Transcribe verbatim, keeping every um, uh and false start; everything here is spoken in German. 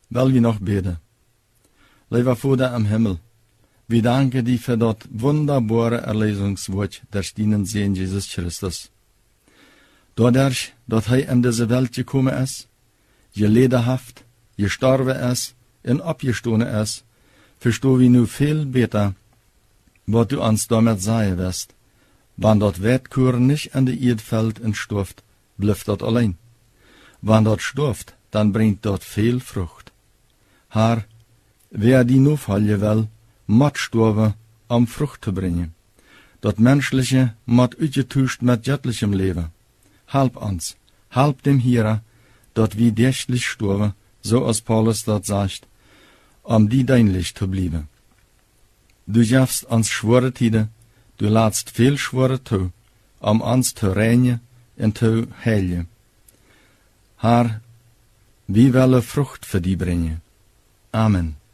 Wel wir noch beten. Lieber Vater am Himmel, wir danken dir für das wunderbare Erlösungswort der deinen Sohn Jesus Christus. Dadurch, dass er in diese Welt gekommen ist, geleden hat, gestorben ist und abgestoßen ist, verstehen wir nu viel besser, was du uns damit sagen wirst. Wann dort Wertkuren nicht an der Erde fällt und stirbt, bleibt dort allein. Wann dort stirbt, dann bringt dort viel Frucht. Herr, wer die nu fallen will, mat sterben, um Frucht zu bringen. Dat menschliche mat uitgetuscht mit göttlichem Leben. Halb uns, halb dem Hierer, dat wie dächtlich sterben, so als Paulus dort sagt, um die deinlich zu bleiben. Du schaffst uns schwere Tide, du ladst viel schwere zu, um uns zu reinigen und zu heilen. Herr, wie welle Frucht für die bringen. Amen.